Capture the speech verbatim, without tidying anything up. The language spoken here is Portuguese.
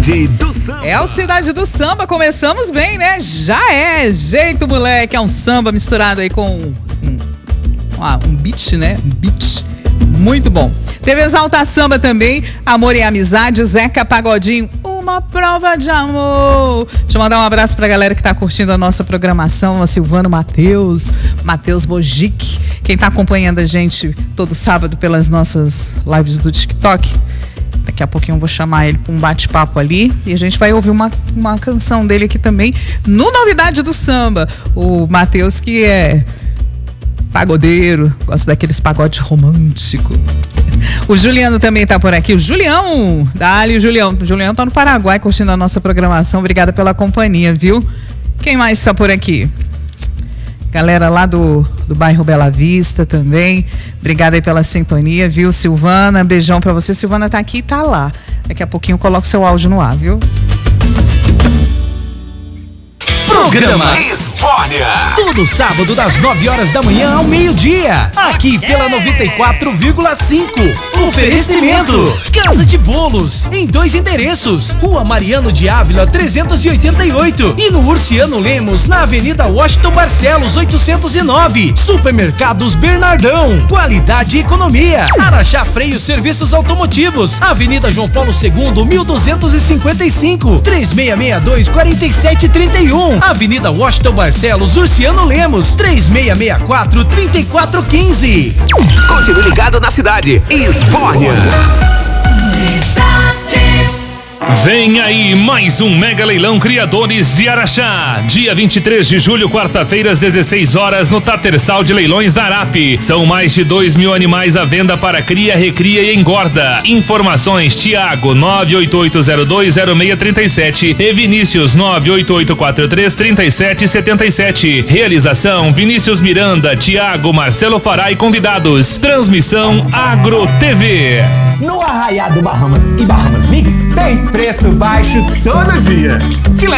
Cidade do Samba. É o Cidade do Samba, começamos bem, né? Já é, jeito moleque, é um samba misturado aí com um, ah, um beat, né? Um beat, muito bom. Teve Exalta Samba também, Amor e Amizade, Zeca Pagodinho, Uma Prova de Amor. Deixa eu mandar um abraço pra galera que tá curtindo a nossa programação, a Silvano Matheus, Matheus Bojic, quem tá acompanhando a gente todo sábado pelas nossas lives do TikTok. Daqui a pouquinho eu vou chamar ele para um bate-papo ali e a gente vai ouvir uma, uma canção dele aqui também no Novidade do Samba. O Matheus, que é pagodeiro, gosta daqueles pagodes românticos. O Juliano também tá por aqui. O Julião, dali o Julião. O Julião tá no Paraguai curtindo a nossa programação. Obrigada pela companhia, viu? Quem mais tá por aqui? Galera lá do, do bairro Bela Vista também. Obrigada aí pela sintonia, viu, Silvana? Beijão pra você. Silvana tá aqui e tá lá. Daqui a pouquinho eu coloco seu áudio no ar, viu? Programa Esbórnia. Todo sábado das nove horas da manhã ao meio-dia. Aqui pela noventa e quatro vírgula cinco. Oferecimento Casa de Bolos em dois endereços: Rua Mariano de Ávila trezentos e oitenta e oito e no Urciano Lemos na Avenida Washington Barcelos oitocentos e nove. Supermercados Bernardão, qualidade e economia. Araxá Freio Serviços Automotivos, Avenida João Paulo segundo mil duzentos e cinquenta e cinco, três seis seis dois, quatro sete três um. Avenida Washington Barcelos, Urciano Lemos, três seis seis quatro, três quatro um cinco. Continue ligado na cidade. Esbórnia. Vem aí mais um mega leilão Criadores de Araxá. Dia vinte e três de julho, quarta-feira, às dezesseis horas, no Tatersal de Leilões da Arape. São mais de dois mil animais à venda para cria, recria e engorda. Informações: Tiago nove oito oito zero dois zero seis três sete e Vinícius nove oito oito quatro três três sete sete sete. Realização: Vinícius Miranda, Tiago, Marcelo Fará e convidados. Transmissão Agro T V. No Arraiá do Bahamas e Bahamas Mix tem preço baixo todo dia. Filé